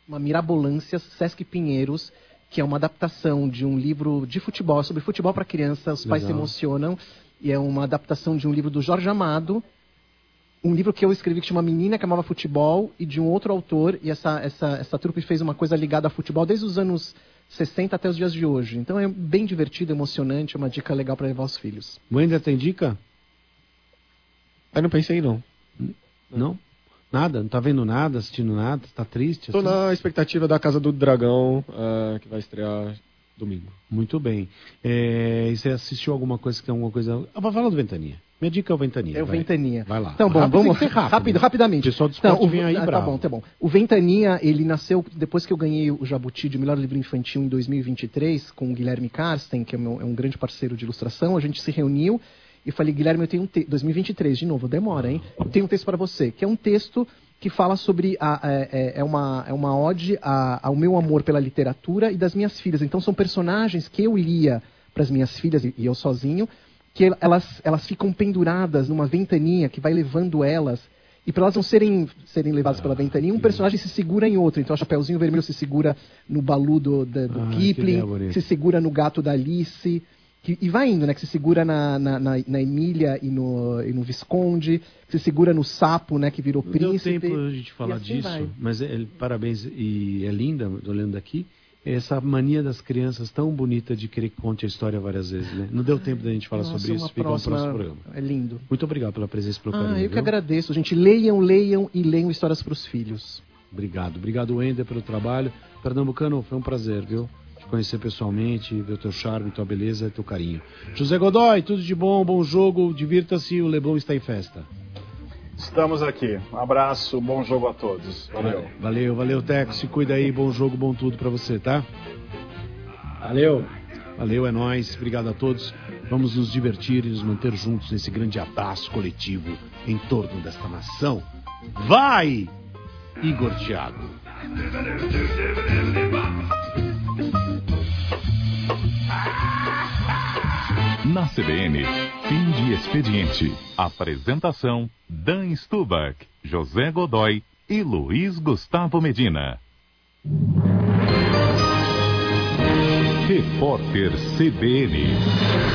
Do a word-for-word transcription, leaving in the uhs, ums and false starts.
uma Mirabolância Sesc Pinheiros, que é uma adaptação de um livro de futebol, sobre futebol para criança, os pais se emocionam, e é uma adaptação de um livro do Jorge Amado, um livro que eu escrevi que chama Menina que Amava Futebol, e de um outro autor, e essa, essa, essa trupe fez uma coisa ligada a futebol desde os anos sessenta até os dias de hoje. Então é bem divertido, emocionante, é uma dica legal para levar os filhos. Wender, tem dica? Eu não pensei não. Não? Nada? Não tá vendo nada, assistindo nada? Tá triste? Tô assim? na expectativa da Casa do Dragão, uh, que vai estrear domingo. Muito bem. É, e você assistiu alguma coisa que tem alguma coisa... Ah, vai falar do Ventania. Minha dica é o Ventania. É o vai. Ventania. Vai lá. Então, bom, rápido, vamos... tem que ser rápido, rápido, né? rapidamente. O pessoal do esporte então, o... vem aí ah, bravo. Tá bom, tá bom. O Ventania, ele nasceu depois que eu ganhei o Jabuti de melhor livro infantil em dois mil e vinte e três, com o Guilherme Karsten, que é, meu, é um grande parceiro de ilustração. A gente se reuniu e falei, Guilherme, eu tenho um texto... dois mil e vinte e três, de novo, demora, hein? Eu tenho um texto para você, que é um texto que fala sobre... A, é, é, uma, é uma ode a, ao meu amor pela literatura e das minhas filhas. Então, são personagens que eu lia para as minhas filhas, e eu sozinho, que elas, elas ficam penduradas numa ventania que vai levando elas, e para elas não serem, serem levadas ah, pela ventania, um personagem se segura em outro. Então, o Chapeuzinho Vermelho se segura no Balu do, do, do ah, Kipling, se segura no gato da Alice... Que, e vai indo, né? Que se segura na, na, na, na Emília e no, e no Visconde, que se segura no Sapo, né? Que virou não príncipe. Deu tempo a gente falar assim disso, vai. Mas é, parabéns, e é linda, olhando aqui, essa mania das crianças tão bonita de querer que conte a história várias vezes, né? Não deu tempo da gente falar Nossa, sobre isso, fica próxima, um próximo programa. É lindo. Muito obrigado pela presença e pelo ah, carinho. Eu viu? que agradeço, gente. Leiam, leiam e leiam histórias para os filhos. Obrigado. Obrigado, Wender, pelo trabalho. Pernambucano, foi um prazer, viu? Conhecer pessoalmente, ver o teu charme, tua beleza e teu carinho. José Godoy, tudo de bom, bom jogo, divirta-se, o Leblon está em festa. Estamos aqui. Um abraço, bom jogo a todos. Valeu. Valeu, valeu, Teco, se cuida aí, bom jogo, bom tudo pra você, tá? Valeu. Valeu, é nóis, obrigado a todos. Vamos nos divertir e nos manter juntos nesse grande abraço coletivo em torno desta nação. Vai, Igor Thiago! Na C B N, fim de expediente. Apresentação: Dan Stubach, José Godoy e Luiz Gustavo Medina. Repórter C B N.